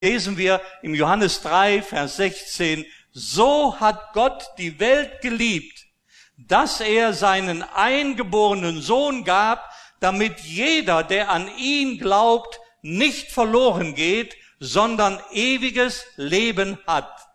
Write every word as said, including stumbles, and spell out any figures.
lesen wir im Johannes drei, Vers sechzehn, so hat Gott die Welt geliebt, dass er seinen eingeborenen Sohn gab, damit jeder, der an ihn glaubt, nicht verloren geht, sondern ewiges Leben hat.